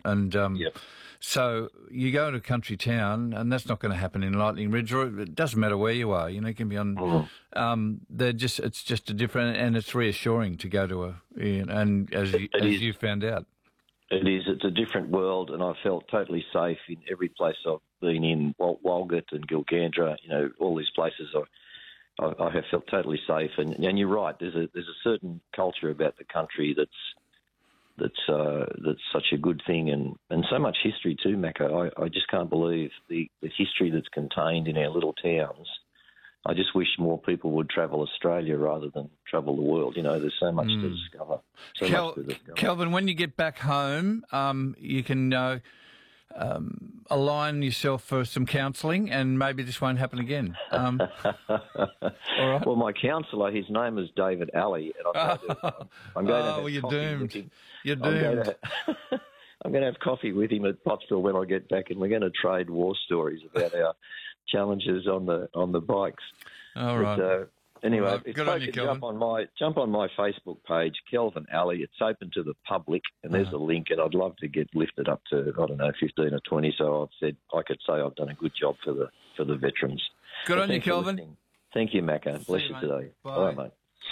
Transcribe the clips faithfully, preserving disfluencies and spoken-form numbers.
And um, Yep. so you go to a country town, and that's not going to happen in Lightning Ridge, or it doesn't matter where you are. You know, it can be on. Mhm. Um, they're just it's just a different, and it's reassuring to go to a. And as you, It as is. you found out, It is. It's a different world, and I felt totally safe in every place I've been in. Wal- Walgett and Gilgandra, you know, all these places. I, I, I have felt totally safe. And, and you're right. There's a there's a certain culture about the country that's that's uh, that's such a good thing, and, and so much history too, Macca. I, I just can't believe the, the history that's contained in our little towns. I just wish more people would travel Australia rather than travel the world. You know, there's so much to discover. So Kel- much to discover. Kelvin, when you get back home, um, you can uh, um, align yourself for some counselling, and maybe this won't happen again. Um, all right. Well, my counsellor, his name is David Alley, and I'm going to, I'm going oh, to have well, you're coffee doomed. with him. You're I'm going, doomed. to, I'm going to have coffee with him at Pottsville when I get back, and we're going to trade war stories about our challenges on the on the bikes. All right. But, uh, anyway, All right. if Good folks on you, could Kelvin. jump on my jump on my Facebook page, Kelvin Alley. It's open to the public, and there's Uh-huh. a link. And I'd love to get lifted up to I don't know fifteen or twenty. So I've said I could say I've done a good job for the for the veterans. Good But on you, thanks for Kelvin. listening. Thank you, Macca. Bless you, you mate. today. Bye. All right, mate.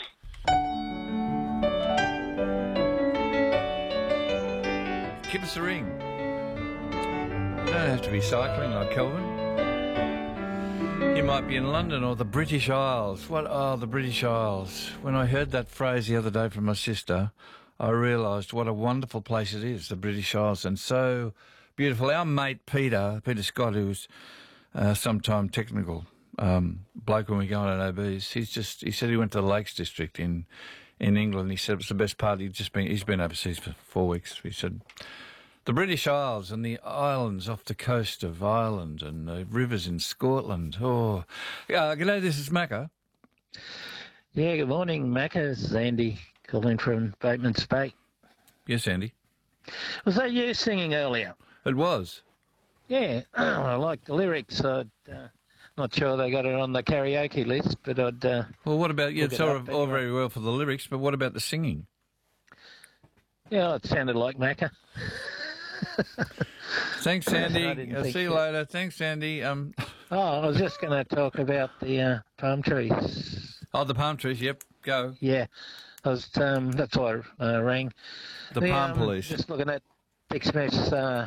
Give us a ring. You don't have to be cycling like Kelvin. You might be in London or the British Isles. What are the British Isles? When I heard that phrase the other day from my sister, I realised what a wonderful place it is, the British Isles, and so beautiful. Our mate Peter, Peter Scott, who's uh, sometime technical um, bloke when we go on O Bs, he's just, he said he went to the Lakes District in, in England. He said it was the best part. He'd just been, he's been overseas for four weeks. He said, the British Isles and the islands off the coast of Ireland and the rivers in Scotland. Oh, yeah. G'day, this is Macca. Yeah, good morning, Macca. This is Andy calling from Bateman's Bay. Yes, Andy. Was that you singing earlier? It was. Yeah, I like the lyrics. I'd, uh, not sure they got it on the karaoke list, but I'd... Uh, Well, what about, yeah, Look it's it all, up all anyway. very well for the lyrics, but what about the singing? yeah, it sounded like Macca. Thanks, I Andy. didn't I'll think see you that. later. Thanks, Andy. Um, Oh, I was just going to talk about the uh, palm trees. oh, the palm trees. Yep, go. Yeah, I was, um, that's why I uh, rang. The palm um, police. Just looking at Dick Smith's, uh,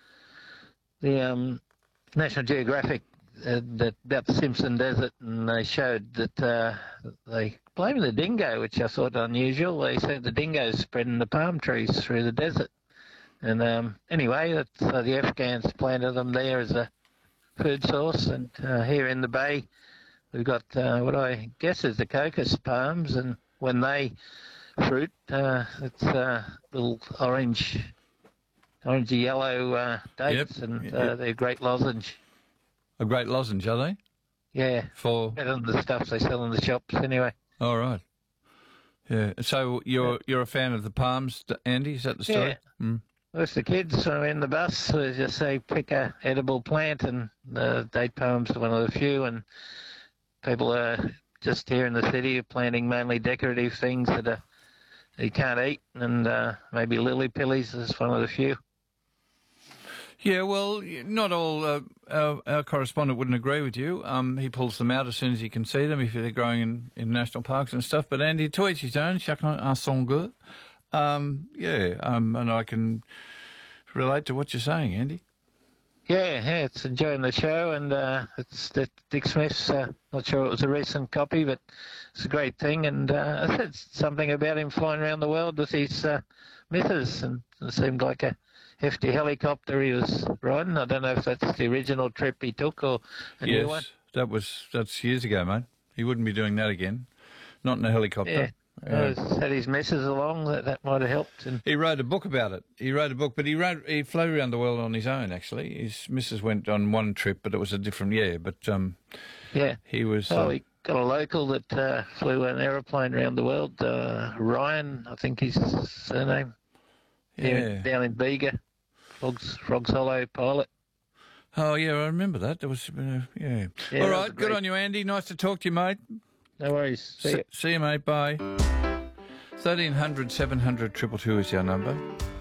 the um, National Geographic, uh, that, about the Simpson Desert, and they showed that uh, they blamed the dingo, which I thought unusual. They said the dingo's spreading the palm trees through the desert. And um, anyway, that's, uh, the Afghans planted them there as a food source, and uh, here in the bay we've got uh, what I guess is the cocos palms, and when they fruit, uh, it's uh, little orange, orangey yellow uh, dates, Yep, and yep. uh, they're great lozenge. A great lozenge, are they? Yeah, For better than the stuff they sell in the shops anyway. all right. Yeah. So you're you're a fan of the palms, Andy? Is that the story? Yeah. Mm. Most of the kids are in the bus, they just say pick a edible plant, and uh, date palms are one of the few, and people are just here in the city are planting mainly decorative things that are you can't eat, and uh, maybe lily pillies is one of the few. Yeah, well, not all. Uh, our, our correspondent wouldn't agree with you. Um, he pulls them out as soon as he can see them if they're growing in, in national parks and stuff. But Andy, to each his own. Chacun a son goût. Um, yeah, um, and I can relate to what you're saying, Andy. Yeah, yeah, it's enjoying the show, and uh, it's that Dick Smith's. Uh, not sure it was a recent copy, but it's a great thing. And uh, I said something about him flying around the world with his uh, missus, and it seemed like a hefty helicopter he was riding. I don't know if that's the original trip he took or a yes, new one. that was that's years ago, mate. He wouldn't be doing that again. Not in a helicopter. Yeah. Yeah. Uh, had his missus along, that, that might have helped. And He wrote a book about it. He wrote a book, but he wrote he flew around the world on his own. Actually, his missus went on one trip, but it was a different year. But um, yeah, he was. oh, uh, he got a local that uh, flew an aeroplane around the world. Uh, Ryan, I think his surname. yeah. Down, down in Bega, Frogs, Frogs Hollow pilot. Oh yeah, I remember that. There was uh, yeah. Yeah, All that was right, a good great- on you, Andy. Nice to talk to you, mate. No worries. See See, ya. see you, mate. Bye. thirteen hundred seven hundred two two two is our number.